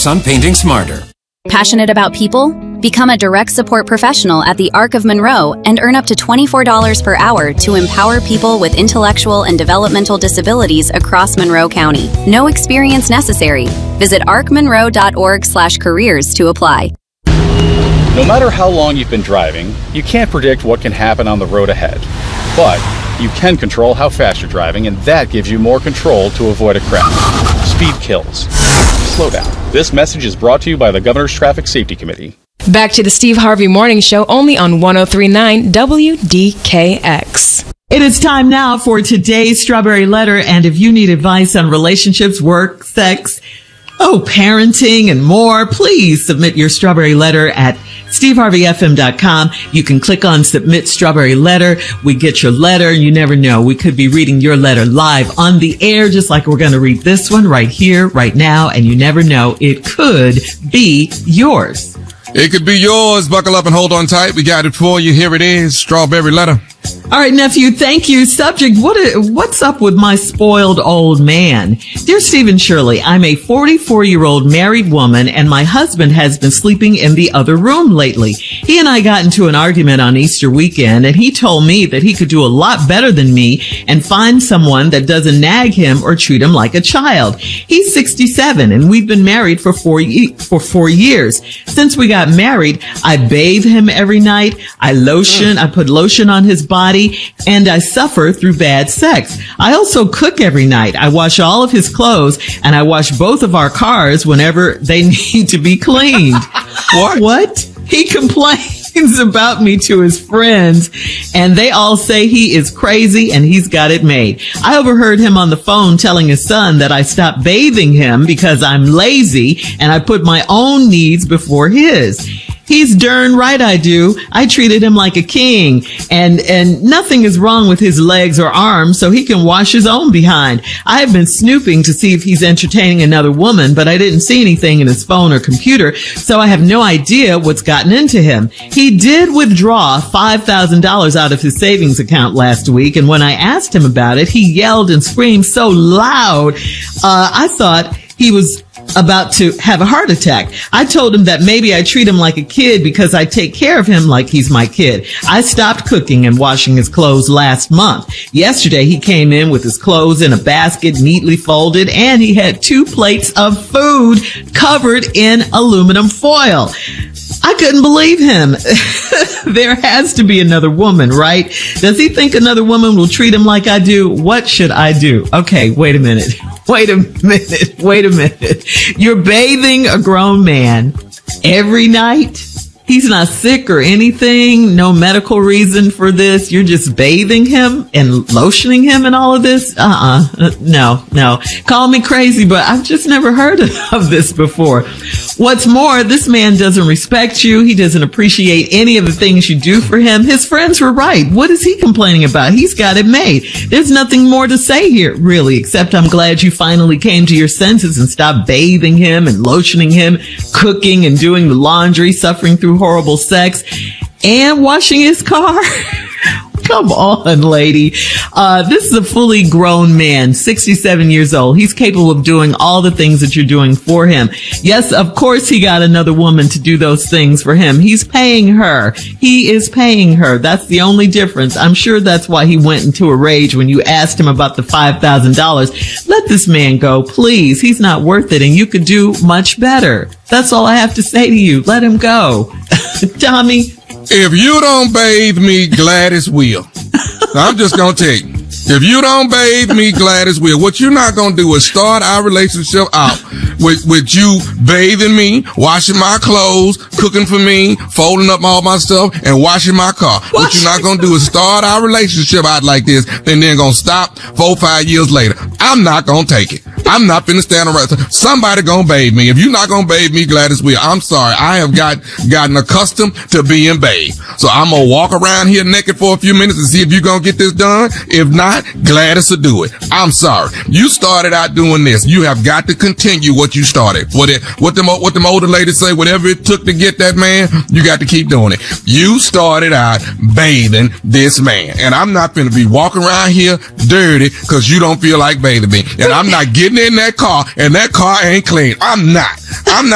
on painting smarter. Passionate about people? Become a direct support professional at the Arc of Monroe and earn up to $24 per hour to empower people with intellectual and developmental disabilities across Monroe County. No experience necessary. Visit arcmonroe.org/careers to apply. No matter how long you've been driving, you can't predict what can happen on the road ahead. But you can control how fast you're driving, and that gives you more control to avoid a crash. Speed kills. Slow down. This message is brought to you by the Governor's Traffic Safety Committee. Back to the Steve Harvey Morning Show, only on 103.9 WDKX. It is time now for today's Strawberry Letter, and if you need advice on relationships, work, sex, parenting, and more, please submit your Strawberry Letter at steveharveyfm.com. You can click on Submit Strawberry Letter. We get your letter. You never know. We could be reading your letter live on the air, just like we're going to read this one right here, right now. And you never know. It could be yours. It could be yours. Buckle up and hold on tight. We got it for you. Here it is. Strawberry Letter. All right, nephew, thank you. Subject, what's up with my spoiled old man? Dear Stephen Shirley, I'm a 44-year-old married woman, and my husband has been sleeping in the other room lately. He and I got into an argument on Easter weekend, and he told me that he could do a lot better than me and find someone that doesn't nag him or treat him like a child. He's 67, and we've been married for 4 years. Since we got married, I bathe him every night. I put lotion on his body, and I suffer through bad sex. I also cook every night. I wash all of his clothes, and I wash both of our cars whenever they need to be cleaned. What? He complains about me to his friends, and they all say he is crazy and he's got it made. I overheard him on the phone telling his son that I stopped bathing him because I'm lazy and I put my own needs before his. He's darn right I do. I treated him like a king, and nothing is wrong with his legs or arms, so he can wash his own behind. I have been snooping to see if he's entertaining another woman, but I didn't see anything in his phone or computer, so I have no idea what's gotten into him. He did withdraw $5,000 out of his savings account last week, and when I asked him about it, he yelled and screamed so loud, I thought he was about to have a heart attack. I told him that maybe I treat him like a kid because I take care of him like he's my kid. I stopped cooking and washing his clothes last month. Yesterday, he came in with his clothes in a basket neatly folded, and he had 2 plates of food covered in aluminum foil. I couldn't believe him. There has to be another woman, right? Does he think another woman will treat him like I do? What should I do? Okay, wait a minute. You're bathing a grown man every night. He's not sick or anything. No medical reason for this. You're just bathing him and lotioning him and all of this. No. Call me crazy, but I've just never heard of this before. What's more, this man doesn't respect you. He doesn't appreciate any of the things you do for him. His friends were right. What is he complaining about? He's got it made. There's nothing more to say here, really, except I'm glad you finally came to your senses and stopped bathing him and lotioning him, cooking and doing the laundry, suffering through horrible sex, and washing his car. Come on, lady. This is a fully grown man, 67 years old. He's capable of doing all the things that you're doing for him. Yes, of course he got another woman to do those things for him. He's paying her. He is paying her. That's the only difference. I'm sure that's why he went into a rage when you asked him about the $5,000. Let this man go, please. He's not worth it, and you could do much better. That's all I have to say to you. Let him go. Tommy? If you don't bathe me, Gladys will. I'm just going to tell you. If you don't bathe me, Gladys will. What you're not going to do is start our relationship out with you bathing me, washing my clothes, cooking for me, folding up all my stuff, and washing my car. What you're not going to do is start our relationship out like this and then going to stop 4 or 5 years later. I'm not going to take it. I'm not finna stand around. Somebody gonna bathe me. If you're not gonna bathe me, Gladys will. I'm sorry. I have gotten accustomed to being bathed. So I'm gonna walk around here naked for a few minutes and see if you're gonna get this done. If not, Gladys will do it. I'm sorry. You started out doing this. You have got to continue what you started. What them older ladies say, whatever it took to get that man, you got to keep doing it. You started out bathing this man. And I'm not finna be walking around here dirty because you don't feel like bathing me. And I'm not getting in that car and that car ain't clean. I'm not.